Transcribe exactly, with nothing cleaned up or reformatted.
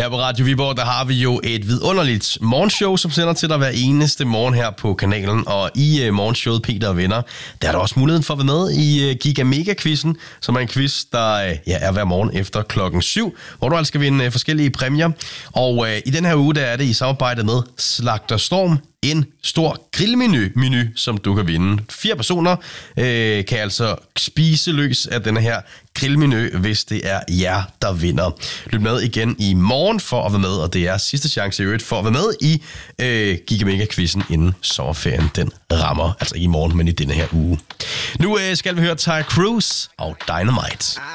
Her på Radio Viborg, der har vi jo et vidunderligt morgenshow, som sender til dig hver eneste morgen her på kanalen. Og i uh, morgenshowet Peter og Venner, der er der også muligheden for at være med i uh, Giga Mega-quizzen, som er en quiz, der uh, ja, er hver morgen efter klokken syv, hvor du altså skal vinde uh, forskellige præmier. Og uh, i den her uge, der er det i samarbejde med Slagter Storm, en stor grillmenu, menu, som du kan vinde. Fire personer øh, kan altså spise løs af denne her grillmenu, hvis det er jer, der vinder. Lyt med igen i morgen for at være med, og det er sidste chance i øvrigt for at være med i øh, Giga Mega-quizzen, inden sommerferien den rammer. Altså ikke i morgen, men i denne her uge. Nu øh, skal vi høre Ty Cruz og Dynamite.